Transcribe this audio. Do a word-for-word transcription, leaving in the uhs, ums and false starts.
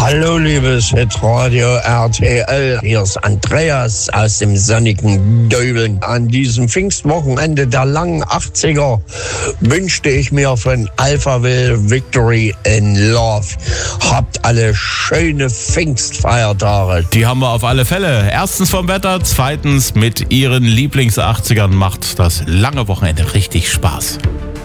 Hallo, liebes Hitradio R T L. Hier ist Andreas aus dem sonnigen Döbeln. An diesem Pfingstwochenende der langen achtziger wünschte ich mir von Alphaville Victory in Love. Habt alle schöne Pfingstfeiertage. Die haben wir auf alle Fälle. Erstens vom Wetter, zweitens mit ihren Lieblings-achtzigern macht das lange Wochenende richtig Spaß.